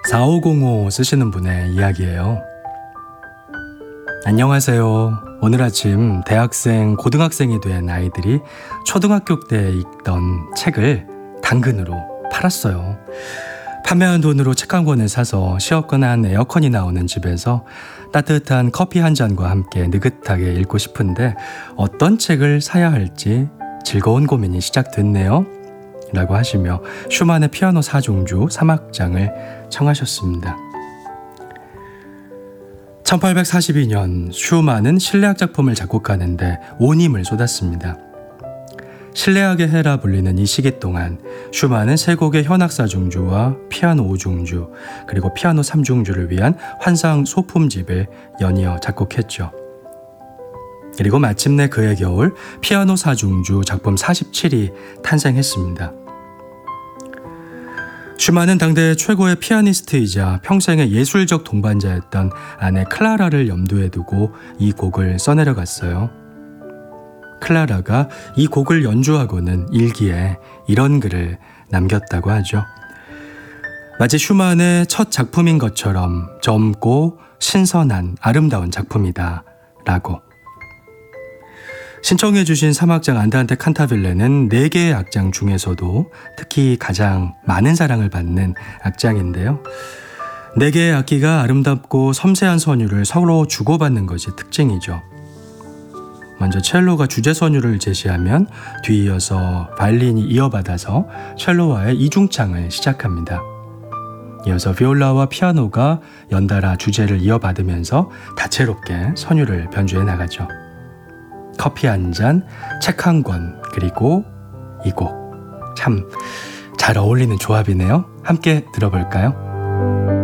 4505 쓰시는 분의 이야기예요. 안녕하세요. 오늘 아침 대학생, 고등학생이 된 아이들이 초등학교 때 읽던 책을 당근으로 팔았어요. 판매한 돈으로 책 한 권을 사서 시원한 에어컨이 나오는 집에서 따뜻한 커피 한 잔과 함께 느긋하게 읽고 싶은데 어떤 책을 사야 할지 즐거운 고민이 시작됐네요. 라고 하시며 슈만의 피아노 4중주 3악장을 청하셨습니다. 1842년 슈만은 실내악 작품을 작곡하는데 온 힘을 쏟았습니다. 실내악의 해라 불리는 이 시기 동안 슈만은 세 곡의 현악 4중주와 피아노 5중주 그리고 피아노 3중주를 위한 환상 소품집을 연이어 작곡했죠. 그리고 마침내 그해 겨울 피아노 4중주 작품 47이 탄생했습니다. 슈만은 당대 최고의 피아니스트이자 평생의 예술적 동반자였던 아내 클라라를 염두에 두고 이 곡을 써내려갔어요. 클라라가 이 곡을 연주하고는 일기에 이런 글을 남겼다고 하죠. 마치 슈만의 첫 작품인 것처럼 젊고 신선한 아름다운 작품이다 라고. 신청해 주신 3악장 안다한테 칸타빌레는 4개의 악장 중에서도 특히 가장 많은 사랑을 받는 악장인데요. 4개의 악기가 아름답고 섬세한 선율을 서로 주고받는 것이 특징이죠. 먼저 첼로가 주제 선율을 제시하면 뒤이어서 바이올린이 이어받아서 첼로와의 이중창을 시작합니다. 이어서 비올라와 피아노가 연달아 주제를 이어받으면서 다채롭게 선율을 변주해 나가죠. 커피 한 잔, 책 한 권, 그리고 이 곡. 참 잘 어울리는 조합이네요. 함께 들어볼까요?